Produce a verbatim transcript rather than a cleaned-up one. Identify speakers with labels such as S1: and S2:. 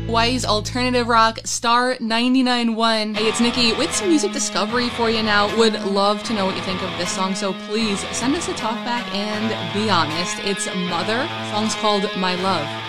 S1: Hawaii's alternative rock, Star ninety-nine point one. Hey, it's Nikki with some music discovery for you now. Would love to know what you think of this song, so please send us a talkback and be honest. It's Mother. The song's called My Love.